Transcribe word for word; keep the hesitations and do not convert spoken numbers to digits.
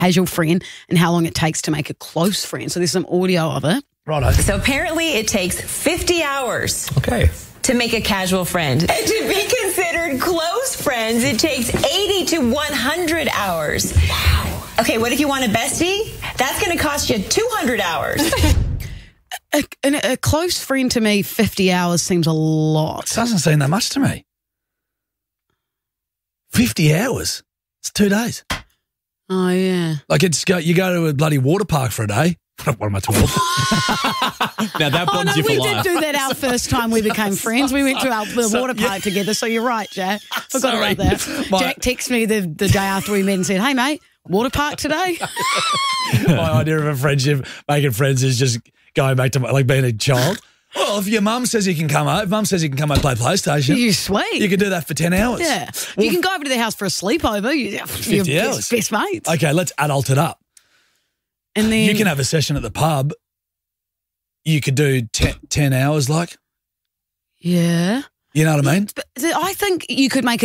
casual friend and how long it takes to make a close friend. So there's some audio of it. Righto. So apparently it takes fifty hours. Okay. To make a casual friend. And to be considered close friends, it takes eighty to one hundred hours. Wow. Okay, what if you want a bestie? That's going to cost you two hundred hours. a, a, a close friend to me, fifty hours seems a lot. It doesn't seem that much to me. fifty hours? It's two days. Oh, yeah. Like, it's go, you go to a bloody water park for a day. What am I, twelve? Now, that Oh, bonds no, you for we life. did do that our first time we became friends. We went to our, the So- water park yeah. together, so you're right, Jack. Forgot Sorry. about that. My- Jack texted me the, the day after we met and said, hey, mate, water park today? My idea of a friendship, making friends, is just going back to like being a child. Well, if your mum says you can come over, if mum says you can come over and play PlayStation, You sweet. you can do that for ten hours. Yeah. Well, you can go over to their house for a sleepover. You, you're fifty hours. best, best mates. Okay, let's adult it up. And then You can have a session at the pub. You could do ten, ten hours, like, Yeah. you know what I mean? But I think you could make a